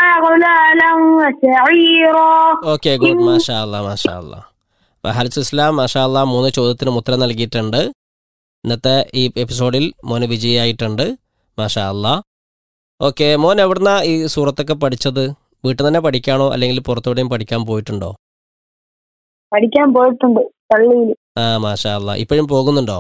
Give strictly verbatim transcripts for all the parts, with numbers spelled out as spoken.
أغلالا وسعيرا. Okay, good. മാഷാ അല്ലാ, മാഷാ അല്ലാ. ഹാരിസ് ഇസ്ലാം മാഷാ അല്ലാ മൂന്ന് ചോദ്യത്തിന് ഉത്തരം നൽകിയിട്ടുണ്ട്. ഇന്നത്തെ ഈ എപ്പിസോഡിൽ മോന് വിജയിയായിട്ടുണ്ട്. മാഷാ അല്ലാ. ഓക്കെ, മോൻ എവിടുന്നാ ഈ സൂറത്തൊക്കെ പഠിച്ചത്? വീട്ടിൽ തന്നെ പഠിക്കാണോ അല്ലെങ്കിൽ പുറത്തോടെയും പഠിക്കാൻ പോയിട്ടുണ്ടോ? പഠിക്കാൻ പോയിട്ടുണ്ട് പള്ളിയിൽ. ആ, മാഷാ അല്ലാ. ഇപ്പോഴും പോകുന്നുണ്ടോ?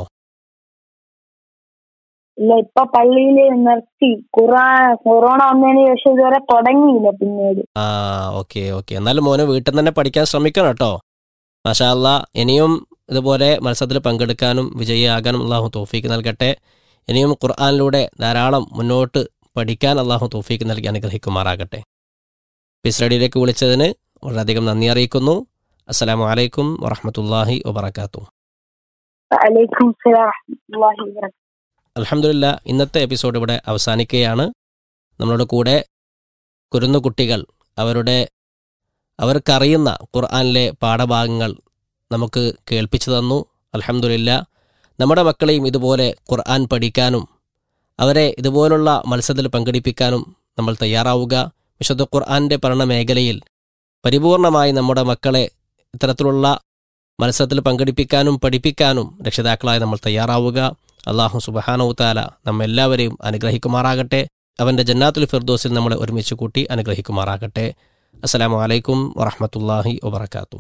ഇല്ല, ഇപ്പൊ പള്ളിയിൽ നിർത്തി. ഖുർആൻ കൊറോണ വന്നതിന് ശേഷം ഇതുവരെ തുടങ്ങിയില്ല പിന്നീട്. ആ, ഓക്കെ ഓക്കെ. എന്നാലും മോന് വീട്ടിൽ തന്നെ പഠിക്കാൻ ശ്രമിക്കണം കേട്ടോ. മാഷാ അല്ലാ. ഇനിയും ഇതുപോലെ മത്സരത്തിൽ പങ്കെടുക്കാനും വിജയിയാകാനും അള്ളാഹു തൗഫീക്ക് നൽകട്ടെ. ഇനിയും ഖുർആനിലൂടെ ധാരാളം മുന്നോട്ട് പഠിക്കാൻ അള്ളാഹു തൗഫീക്ക് നൽകി അനുഗ്രഹിക്കുമാറാകട്ടെ. പീസ് റേഡിയോയിലേക്ക് വിളിച്ചതിന് വളരെയധികം നന്ദി അറിയിക്കുന്നു. അസ്സലാമു അലൈക്കും വറഹ്മത്തുള്ളാഹി വബറകാതുഹു. വഅലൈക്കും സലാം വറഹ്മത്തുള്ളാഹി വബറകാതുഹു. അൽഹംദുലില്ലാ, ഇന്നത്തെ എപ്പിസോഡ് ഇവിടെ അവസാനിക്കുകയാണ്. നമ്മളുടെ കൂടെ കുരുന്നു കുട്ടികൾ അവരുടെ അവർക്കറിയുന്ന ഖുർആനിലെ പാഠഭാഗങ്ങൾ നമുക്ക് കേൾപ്പിച്ചു തന്നു. അൽഹംദുലില്ലാ, നമ്മുടെ മക്കളെയും ഇതുപോലെ ഖുർആൻ പഠിക്കാനും അവരെ ഇതുപോലുള്ള മത്സരത്തിൽ പങ്കെടുപ്പിക്കാനും നമ്മൾ തയ്യാറാവുക. വിശുദ്ധ ഖുർആന്റെ പഠന മേഖലയിൽ പരിപൂർണമായി നമ്മുടെ മക്കളെ ഇത്തരത്തിലുള്ള മത്സരത്തിൽ പങ്കെടുപ്പിക്കാനും പഠിപ്പിക്കാനും രക്ഷിതാക്കളായി നമ്മൾ തയ്യാറാവുക. അല്ലാഹു സുബ്ഹാനഹു തആല നമ്മെല്ലാവരെയും അനുഗ്രഹിക്കുമാറാകട്ടെ. അവൻ്റെ ജന്നാത്തുൽ ഫിർദൗസിൽ നമ്മളെ ഒരുമിച്ച് കൂട്ടി അനുഗ്രഹിക്കുമാറാകട്ടെ. അസ്സലാമു അലൈക്കും വറഹ്മത്തുള്ളാഹി വബറകാതുഹു.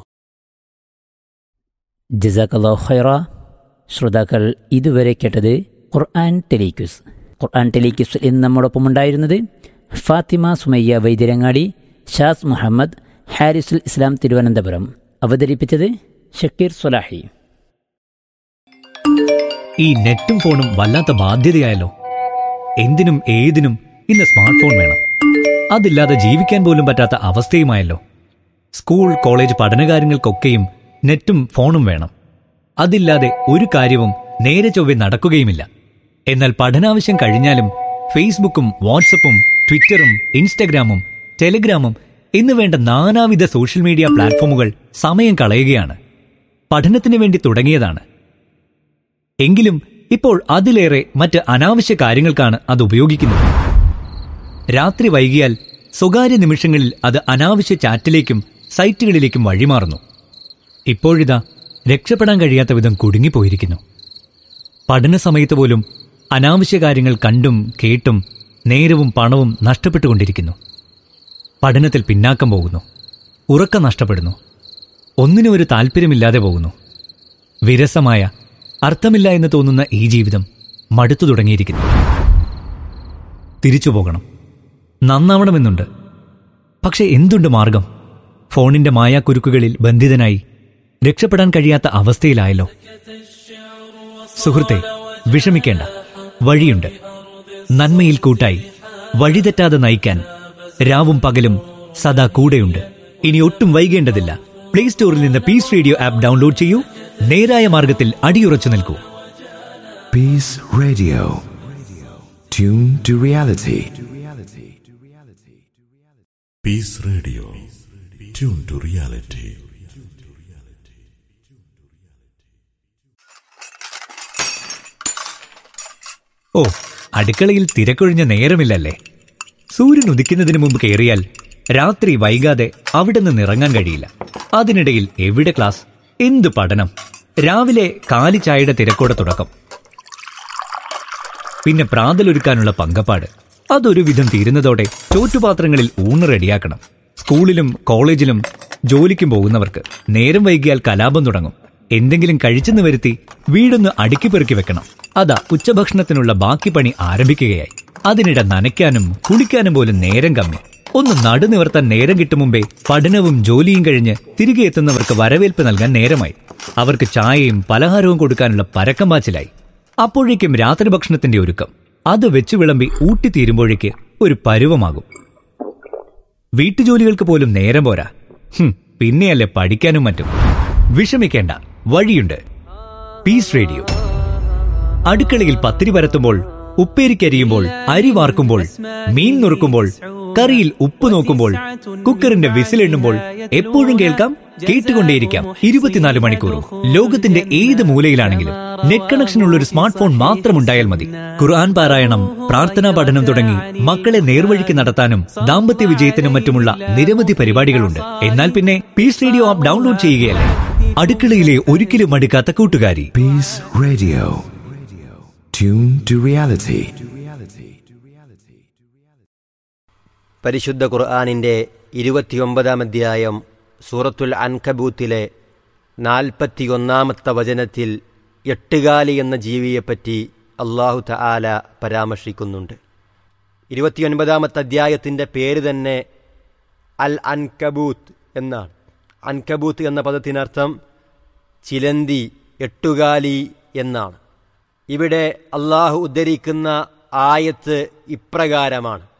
ജസാക്കല്ലാഹു ഖൈറ. ശ്രോതാക്കൾ ഇതുവരെ കേട്ടത് ഖുർആൻ ടെലിക്യൂസ്. ഖുർആൻ ടെലിക്യൂസിൽ ഇന്ന് നമ്മോടൊപ്പം ഉണ്ടായിരുന്നത് ഫാത്തിമ സുമയ്യ വൈദ്യരങ്ങാടി, ഷാസ് മുഹമ്മദ്, ഹാരിസുൽ ഇസ്ലാം തിരുവനന്തപുരം. അവതരിപ്പിച്ചത് ഷക്കീർ സ്വലാഹി. ഈ നെറ്റും ഫോണും വല്ലാത്ത ബാധ്യതയായല്ലോ. എന്തിനും ഏതിനും ഇന്ന് സ്മാർട്ട് ഫോൺ വേണം. അതില്ലാതെ ജീവിക്കാൻ പോലും പറ്റാത്ത അവസ്ഥയുമായല്ലോ. സ്കൂൾ കോളേജ് പഠനകാര്യങ്ങൾക്കൊക്കെയും നെറ്റും ഫോണും വേണം. അതില്ലാതെ ഒരു കാര്യവും നേരെ ചൊവ്വെ നടക്കുകയുമില്ല. എന്നാൽ പഠനാവശ്യം കഴിഞ്ഞാലും ഫേസ്ബുക്കും വാട്സപ്പും ട്വിറ്ററും ഇൻസ്റ്റഗ്രാമും ടെലിഗ്രാമും എന്ന് വേണ്ട നാനാവിധ സോഷ്യൽ മീഡിയ പ്ലാറ്റ്ഫോമുകൾ സമയം കളയുകയാണ്. പഠനത്തിന് വേണ്ടി തുടങ്ങിയതാണ്. എങ്കിലും ഇപ്പോൾ അതിലേറെ മറ്റ് അനാവശ്യ കാര്യങ്ങൾക്കാണ് അത് ഉപയോഗിക്കുന്നത്. രാത്രി വൈകിയാൽ സ്വകാര്യ നിമിഷങ്ങളിൽ അത് അനാവശ്യ ചാറ്റിലേക്കും സൈറ്റുകളിലേക്കും വഴിമാറുന്നു. ഇപ്പോഴിതാ രക്ഷപ്പെടാൻ കഴിയാത്ത വിധം കുടുങ്ങിപ്പോയിരിക്കുന്നു. പഠന സമയത്ത് പോലും അനാവശ്യ കാര്യങ്ങൾ കണ്ടും കേട്ടും നേരവും പണവും നഷ്ടപ്പെട്ടുകൊണ്ടിരിക്കുന്നു. പഠനത്തിൽ പിന്നാക്കം പോകുന്നു. ഉറക്കം നഷ്ടപ്പെടുന്നു. ഒന്നിനും ഒരു താല്പര്യമില്ലാതെ പോകുന്നു. വിരസമായ അർത്ഥമില്ല എന്ന് തോന്നുന്ന ഈ ജീവിതം മടുത്തു തുടങ്ങിയിരിക്കുന്നു. തിരിച്ചു പോകണം, നന്നാവണമെന്നുണ്ട്. പക്ഷെ എന്തുണ്ട് മാർഗം? ഫോണിന്റെ മായാക്കുരുക്കുകളിൽ ബന്ധിതനായി രക്ഷപ്പെടാൻ കഴിയാത്ത അവസ്ഥയിലായല്ലോ. സുഹൃത്തെ, വിഷമിക്കേണ്ട, വഴിയുണ്ട്. നന്മയിൽ കൂട്ടായി വഴിതെറ്റാതെ നയിക്കാൻ രാവും പകലും സദാ കൂടെയുണ്ട്. ഇനി ഒട്ടും വൈകേണ്ടതില്ല. പ്ലേ സ്റ്റോറിൽ നിന്ന് പീസ് റേഡിയോ ആപ്പ് ഡൗൺലോഡ് ചെയ്യൂ. നേരായ മാർഗത്തിൽ അടിയുറച്ചു നിൽക്കൂ. Peace Radio. Tune to reality. Peace Radio. Tune to reality. ഓ, അടുക്കളയിൽ തിരക്കൊഴിഞ്ഞ നേരമില്ലല്ലേ? സൂര്യൻ ഉദിക്കുന്നതിന് മുമ്പ് കയറിയാൽ രാത്രി വൈകാതെ അവിടെ നിന്ന് ഇറങ്ങാൻ കഴിയില്ല. അതിനിടയിൽ എവിടെ ക്ലാസ്, എന്ത് പഠനം? രാവിലെ കാലി ചായയുടെ തിരക്കോടെ തുടക്കം. പിന്നെ പ്രാതലൊരുക്കാനുള്ള പങ്കപ്പാട്. അതൊരു വിധം തീരുന്നതോടെ ചോറ്റുപാത്രങ്ങളിൽ ഊണ് റെഡിയാക്കണം. സ്കൂളിലും കോളേജിലും ജോലിക്കും പോകുന്നവർക്ക് നേരം വൈകിയാൽ കലാപം തുടങ്ങും. എന്തെങ്കിലും കഴിച്ചെന്ന് വരുത്തി വീടൊന്ന് അടുക്കി പെറുക്കി വെക്കണം. അതാ ഉച്ചഭക്ഷണത്തിനുള്ള ബാക്കി പണി ആരംഭിക്കുകയായി. അതിനിടെ നനയ്ക്കാനും കുളിക്കാനും പോലും നേരം കമ്മി. ഒന്ന് നടുനിവർത്താൻ നേരം കിട്ടും മുമ്പേ പഠനവും ജോലിയും കഴിഞ്ഞ് തിരികെ എത്തുന്നവർക്ക് വരവേൽപ്പ് നൽകാൻ നേരമായി. അവർക്ക് ചായയും പലഹാരവും കൊടുക്കാനുള്ള പരക്കം പാച്ചിലായി. അപ്പോഴേക്കും രാത്രി ഭക്ഷണത്തിന്റെ ഒരുക്കം. അത് വെച്ചു വിളമ്പി ഊട്ടിത്തീരുമ്പോഴേക്ക് ഒരു പരുവമാകും. വീട്ടുജോലികൾക്ക് പോലും നേരം പോരാ. പിന്നെയല്ലേ പഠിക്കാനും മറ്റും. വിഷമിക്കേണ്ട, വഴിയുണ്ട്. Piece radio. അടുക്കളയിൽ പത്തിരി പരത്തുമ്പോൾ, ഉപ്പേരിക്കരിയുമ്പോൾ, അരി വാർക്കുമ്പോൾ, മീൻ നുറുക്കുമ്പോൾ, കറിയിൽ ഉപ്പ് നോക്കുമ്പോൾ, കുക്കറിന്റെ വിസിലെണ്ണുമ്പോൾ എപ്പോഴും കേൾക്കാം, കേട്ടുകൊണ്ടേയിരിക്കാം ഇരുപത്തിനാല് മണിക്കൂറും. ലോകത്തിന്റെ ഏത് മൂലയിലാണെങ്കിലും നെറ്റ് കണക്ഷനുള്ള ഒരു സ്മാർട്ട് ഫോൺ മാത്രമുണ്ടായാൽ മതി. ഖുർആൻ പാരായണം, പ്രാർത്ഥനാ പഠനം തുടങ്ങി മക്കളെ നേർവഴിക്ക് നടത്താനും ദാമ്പത്യ വിജയത്തിനും മറ്റുമുള്ള നിരവധി പരിപാടികളുണ്ട്. എന്നാൽ പിന്നെ പീസ് റേഡിയോ ആപ്പ് ഡൗൺലോഡ് ചെയ്യുകയല്ലേ, അടുക്കളയിലെ ഒരിക്കലും മടുക്കാത്ത കൂട്ടുകാരി. Peace Radio. Tune to reality. പരിശുദ്ധ ഖുർആനിൻ്റെ ഇരുപത്തിയൊമ്പതാം അധ്യായം സൂറത്തുൽ അൻകബൂത്തിലെ നാൽപ്പത്തിയൊന്നാമത്തെ വചനത്തിൽ എട്ടുകാലി എന്ന ജീവിയെപ്പറ്റി അല്ലാഹു തആല പരാമർശിക്കുന്നുണ്ട്. ഇരുപത്തിയൊൻപതാമത്തെ അധ്യായത്തിൻ്റെ പേര് തന്നെ അൽ അൻകബൂത്ത് എന്നാണ്. അൻകബൂത്ത് എന്ന പദത്തിനർത്ഥം ചിലന്തി, എട്ടുകാലി എന്നാണ്. ഇവിടെ അല്ലാഹു ഉദ്ധരിക്കുന്ന ആയത്ത് ഇപ്രകാരമാണ്: